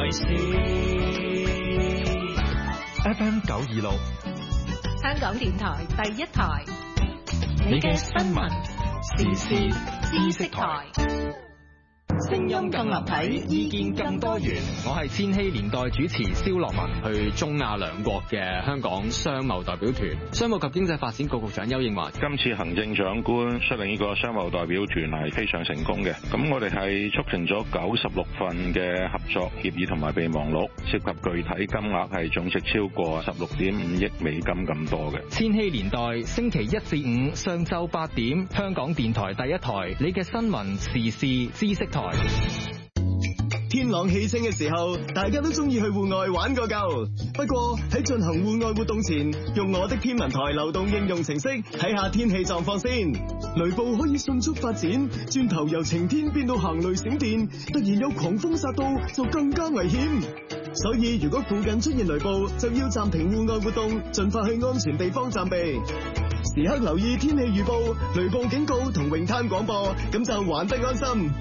為事。 FM 926， 香港電台第一台， 你嘅新聞時事知識台。聲音更立體，意見更多元。我係千禧年代主持蕭樂文，去中亞兩國嘅香港商貿代表團。商務及經濟發展局局長丘應樺， 今次行政長官率領呢個商貿代表團係非常成功嘅。咁我哋係促成咗96份嘅合作協議同埋備忘錄，涉及具體金額係總值超過16.5億美金咁多嘅。 千禧年代星期1至5上晝8點，香港電台第一台，你嘅新聞時事知識台。 天朗氣清嘅時候，大家都中意去戶外玩個夠。不過喺進行戶外活動前，用我的天文台流動應用程式睇下天氣狀況先。雷暴可以迅速發展，轉頭由晴天變到行雷閃電，突然有狂風殺到，就更加危險。所以如果附近出現雷暴，就要暫停戶外活動，盡快去安全地方暫避。時刻留意天氣預報、雷暴警告同泳灘廣播，咁就玩得安心。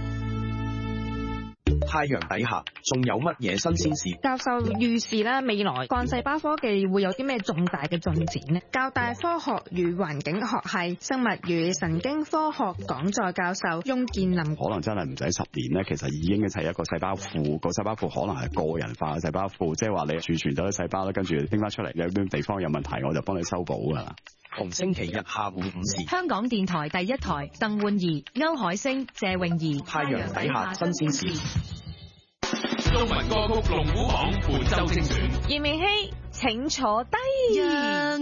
太陽底下仲有乜嘢新鮮事？ 教授預示啦，未來幹細胞科技會有啲咩重大嘅進展呢？教大科學與環境學系生物與神經科學講座教授翁建林， 可能真係唔使10年咧，其實已經係一個細胞庫，個細胞庫可能係個人化嘅細胞庫，即係話你儲存咗啲細胞咧，跟住拎翻出嚟，有啲地方有問題，我就幫你修補噶啦。 逢星期日下午5時， 香港電台第一台，鄧煥儀、歐海星、謝詠儀， 太陽底下新鮮事。 中文歌曲龍虎榜本周精選， 葉明熙，請坐低。